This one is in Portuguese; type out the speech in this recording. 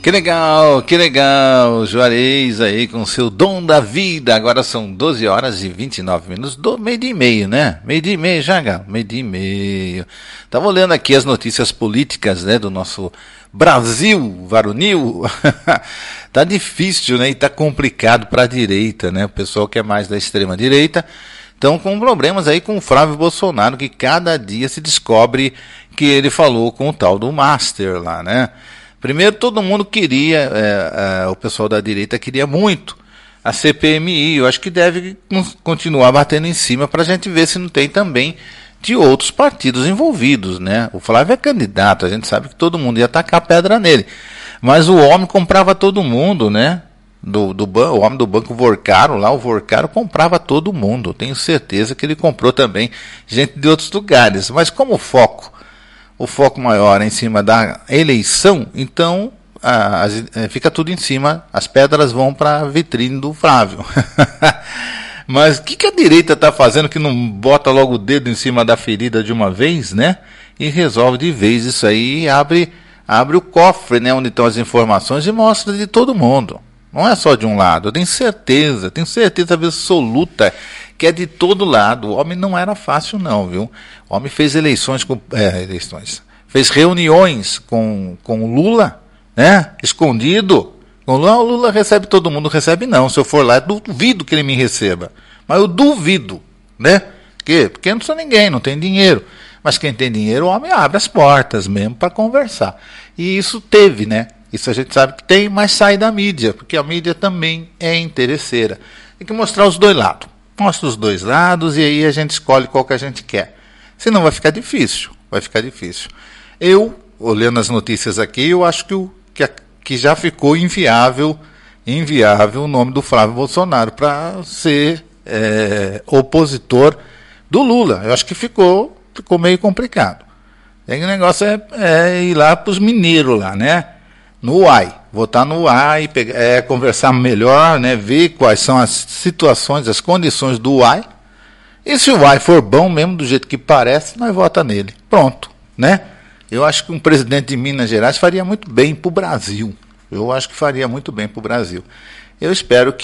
Que legal, Juarez aí com seu dom da vida. Agora são 12 horas e 29 minutos, meio-dia e meio, né? Meio-dia e meio já, Gal? Meio-dia e meio. Tava olhando aqui as notícias políticas, né, do nosso Brasil varonil. Tá difícil, né, e tá complicado para a direita, né? O pessoal que é mais da extrema direita estão com problemas aí com o Flávio Bolsonaro, que cada dia se descobre que ele falou com o tal do Master lá, né? Primeiro, todo mundo queria, o pessoal da direita queria muito a CPMI. Eu acho que deve continuar batendo em cima para a gente ver se não tem também de outros partidos envolvidos, né? O Flávio é candidato, a gente sabe que todo mundo ia tacar pedra nele. Mas o homem comprava todo mundo, né? O homem do banco Vorcaro, lá o Vorcaro comprava todo mundo. Tenho certeza que ele comprou também gente de outros lugares. Mas como o foco maior é em cima da eleição, então fica tudo em cima, as pedras vão para a vitrine do Flávio. Mas o que a direita está fazendo que não bota logo o dedo em cima da ferida de uma vez, né? E resolve de vez isso aí e abre o cofre, né, onde estão as informações e mostra de todo mundo. Não é só de um lado, eu tenho certeza absoluta que é de todo lado. O homem não era fácil não, viu? O homem fez fez reuniões com o Lula, né? Escondido. O Lula recebe todo mundo, recebe não. Se eu for lá, eu duvido que ele me receba. Mas eu duvido, né? Porque eu não sou ninguém, não tem dinheiro. Mas quem tem dinheiro, o homem abre as portas mesmo para conversar. E isso teve, né? Isso a gente sabe que tem, mas sai da mídia, porque a mídia também é interesseira. Tem que mostrar os dois lados. Mostra os dois lados e aí a gente escolhe qual que a gente quer. Senão vai ficar difícil. Eu, olhando as notícias aqui, eu acho que já ficou inviável o nome do Flávio Bolsonaro para ser opositor do Lula. Eu acho que ficou meio complicado. O negócio é ir lá para os mineiros lá, né? No UAI, votar no UAI, conversar melhor, né, ver quais são as situações, as condições do UAI. E se o UAI for bom mesmo, do jeito que parece, nós vota nele. Pronto, né? Eu acho que um presidente de Minas Gerais faria muito bem para o Brasil. Eu espero que